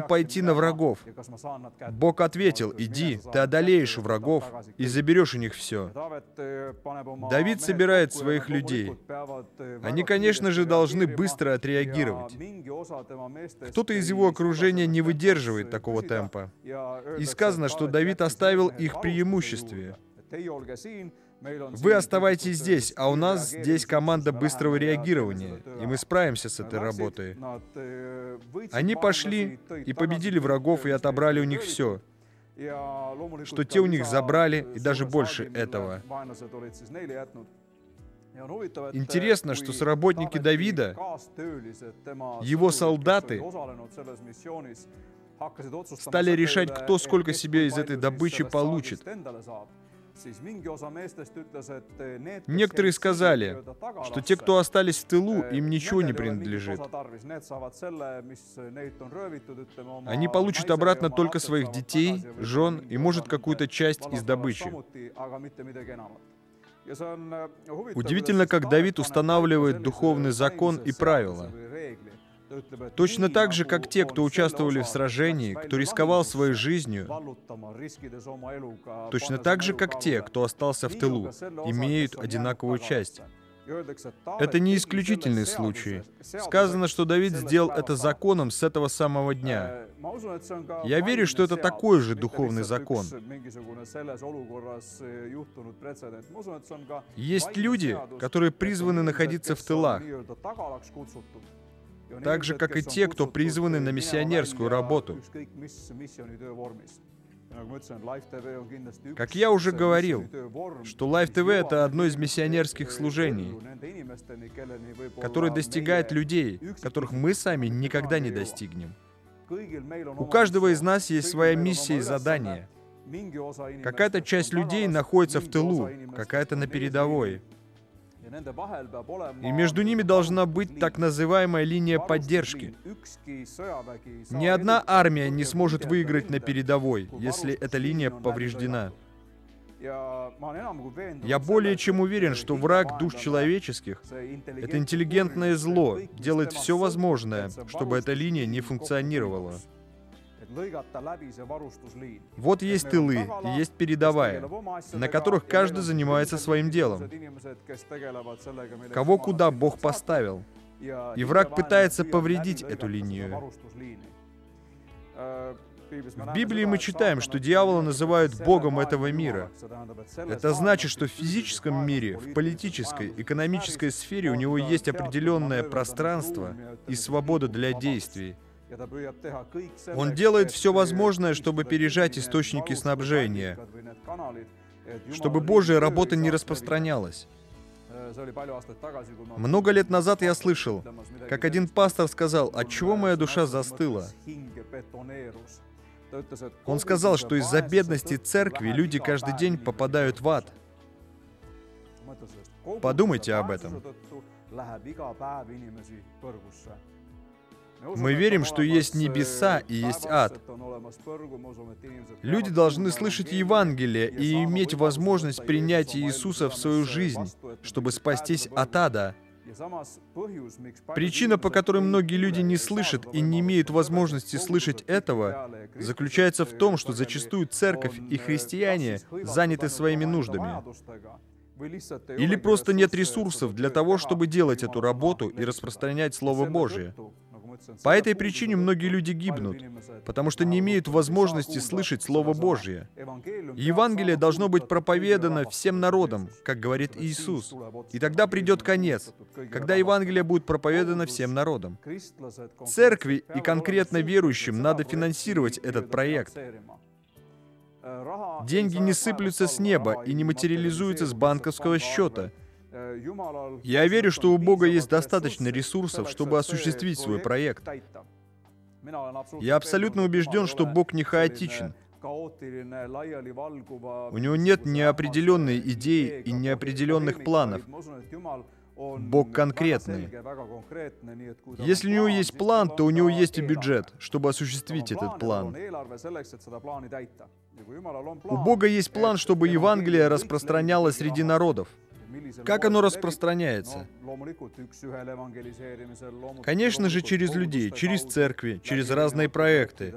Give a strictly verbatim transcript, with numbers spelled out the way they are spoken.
пойти на врагов? Бог ответил: иди, ты одолеешь врагов и заберешь у них все. Давид собирает своих людей. Они, конечно же, должны быстро отреагировать. Кто-то из его окружения не выдерживает такого темпа. И сказано, что Давид оставил их в преимуществе. Вы оставайтесь здесь, а у нас здесь команда быстрого реагирования, и мы справимся с этой работой. Они пошли и победили врагов и отобрали у них все, что те у них забрали, и даже больше этого. Интересно, что соработники Давида, его солдаты, стали решать, кто сколько себе из этой добычи получит. Некоторые сказали, что те, кто остались в тылу, им ничего не принадлежит. Они получат обратно только своих детей, жен и, может, какую-то часть из добычи. Удивительно, как Давид устанавливает духовный закон и правила. Точно так же, как те, кто участвовали в сражении, кто рисковал своей жизнью, точно так же, как те, кто остался в тылу, имеют одинаковую часть. Это не исключительный случай. Сказано, что Давид сделал это законом с этого самого дня. Я верю, что это такой же духовный закон. Есть люди, которые призваны находиться в тылах, так же, как и те, кто призваны на миссионерскую работу. Как я уже говорил, что Life ти ви — это одно из миссионерских служений, которое достигает людей, которых мы сами никогда не достигнем. У каждого из нас есть своя миссия и задание. Какая-то часть людей находится в тылу, какая-то на передовой. И между ними должна быть так называемая линия поддержки. Ни одна армия не сможет выиграть на передовой, если эта линия повреждена. Я более чем уверен, что враг душ человеческих, это интеллигентное зло, делает все возможное, чтобы эта линия не функционировала. Вот есть тылы и есть передовая, на которых каждый занимается своим делом. Кого куда Бог поставил. И враг пытается повредить эту линию. В Библии мы читаем, что дьявола называют богом этого мира. Это значит, что в физическом мире, в политической, экономической сфере у него есть определенное пространство и свобода для действий. Он делает все возможное, чтобы пережать источники снабжения, чтобы Божья работа не распространялась. Много лет назад я слышал, как один пастор сказал: «Отчего моя душа застыла?» Он сказал, что из-за бедности церкви люди каждый день попадают в ад. Подумайте об этом. Мы верим, что есть небеса и есть ад. Люди должны слышать Евангелие и иметь возможность принять Иисуса в свою жизнь, чтобы спастись от ада. Причина, по которой многие люди не слышат и не имеют возможности слышать этого, заключается в том, что зачастую церковь и христиане заняты своими нуждами. Или просто нет ресурсов для того, чтобы делать эту работу и распространять Слово Божие. По этой причине многие люди гибнут, потому что не имеют возможности слышать Слово Божье. Евангелие должно быть проповедано всем народам, как говорит Иисус. И тогда придет конец, когда Евангелие будет проповедано всем народам. Церкви и конкретно верующим надо финансировать этот проект. Деньги не сыплются с неба и не материализуются с банковского счета. Я верю, что у Бога есть достаточно ресурсов, чтобы осуществить свой проект. Я абсолютно убежден, что Бог не хаотичен. У Него нет неопределенной идеи и неопределенных планов. Бог конкретный. Если у Него есть план, то у Него есть и бюджет, чтобы осуществить этот план. У Бога есть план, чтобы Евангелие распространялось среди народов. Как оно распространяется? Конечно же, через людей, через церкви, через разные проекты.